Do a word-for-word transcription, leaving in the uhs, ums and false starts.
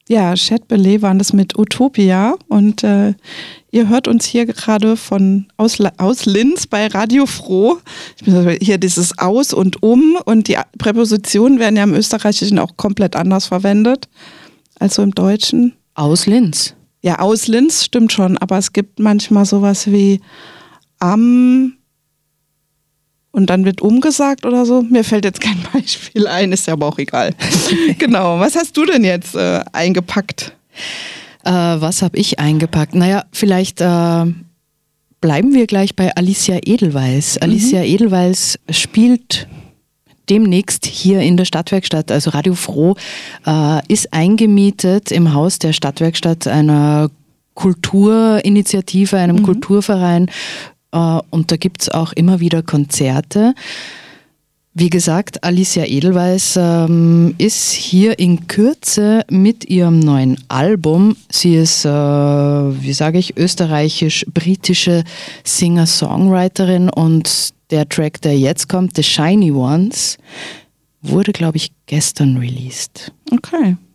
Ja, Chet Bellet waren das mit Utopia und äh, ihr hört uns hier gerade von aus, aus Linz bei Radio Froh. Ich bin hier dieses Aus und Um und die Präpositionen werden ja im Österreichischen auch komplett anders verwendet als so im Deutschen. Aus Linz. Ja, aus Linz stimmt schon, aber es gibt manchmal sowas wie am und dann wird umgesagt oder so. Mir fällt jetzt kein Beispiel ein, ist ja aber auch egal. Genau, was hast du denn jetzt äh, eingepackt? Äh, was habe ich eingepackt? Naja, vielleicht äh, bleiben wir gleich bei Alicia Edelweiss. Mhm. Alicia Edelweiss spielt demnächst hier in der Stadtwerkstatt, also Radio Froh, äh, ist eingemietet im Haus der Stadtwerkstatt einer Kulturinitiative, einem mhm. Kulturverein. Und da gibt es auch immer wieder Konzerte. Wie gesagt, Alicia Edelweiss ähm, ist hier in Kürze mit ihrem neuen Album. Sie ist, äh, wie sage ich, österreichisch-britische Singer-Songwriterin und der Track, der jetzt kommt, The Shiny Ones, wurde, glaube ich, gestern released. Okay.